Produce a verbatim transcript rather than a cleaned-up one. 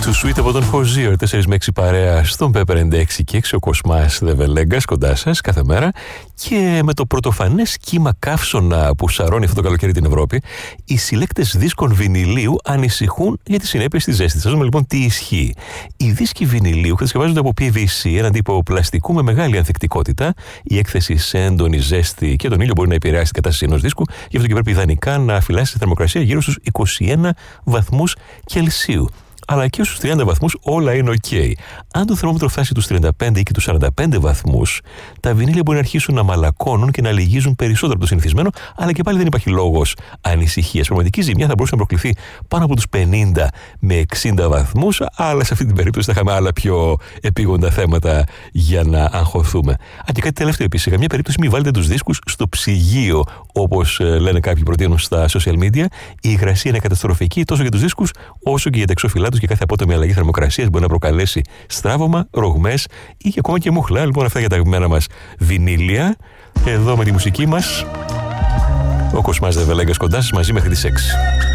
Too Sweet από τον Hozier, τέσσερα με έξι παρέα στον Pepper ενενήντα έξι και έξι, ο Κοσμάς Δεβελέγκας κοντά σας κάθε μέρα. Και με το πρωτοφανές κύμα καύσωνα που σαρώνει αυτό το καλοκαίρι την Ευρώπη, οι συλλέκτες δίσκων βινιλίου ανησυχούν για τις συνέπειες της ζέστης. Θα δούμε λοιπόν τι ισχύει. Οι δίσκοι βινιλίου κατασκευάζονται από πι βι σι, έναν τύπο πλαστικού με μεγάλη ανθεκτικότητα. Η έκθεση σε έντονη ζέστη και τον ήλιο μπορεί να επηρεάσει την κατάσταση ενός δίσκου, γι' αυτό και πρέπει ιδανικά να φυλάσει τη θερμοκρασία γύρω στους είκοσι ένα βαθμούς Κελσίου. Αλλά και στους τριάντα βαθμούς όλα είναι ok. Αν το θερμόμετρο φτάσει τους τριάντα πέντε ή και τους σαράντα πέντε βαθμούς, τα βινίλια μπορεί να αρχίσουν να μαλακώνουν και να λυγίζουν περισσότερο από το συνηθισμένο, αλλά και πάλι δεν υπάρχει λόγος ανησυχίας. Πραγματική ζημιά θα μπορούσε να προκληθεί πάνω από τους πενήντα με εξήντα βαθμούς, αλλά σε αυτή την περίπτωση θα είχαμε άλλα πιο επίγοντα θέματα για να αγχωθούμε. Α, και κάτι τελευταίο επίσης. Σε καμία περίπτωση μην βάλετε τους δίσκους στο ψυγείο, όπως λένε κάποιοι προτείνουν στα social media. Η υγρασία είναι καταστροφική τόσο για τους δίσκους όσο και για τα εξώφυλλά τους, και κάθε απότομη αλλαγή θερμοκρασίας μπορεί να προκαλέσει στράβωμα, ρογμές ή και ακόμα και μούχλα. Λοιπόν, αυτά για τα αγαπημένα μας βινίλια. Εδώ με τη μουσική μας, ο Κοσμάς Δεβελέγκας κοντά σας μαζί μέχρι τις έξι.